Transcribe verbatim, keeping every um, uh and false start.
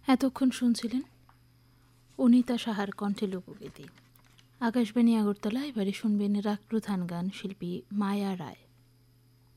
এতক্ষণ শুনছিলেন অনিতা সাহার কণ্ঠে লোকগীতি। আকাশবাণী আগরতলা। এবারে শুনবেন রাগ প্রধান গান, শিল্পী মায়া রায়।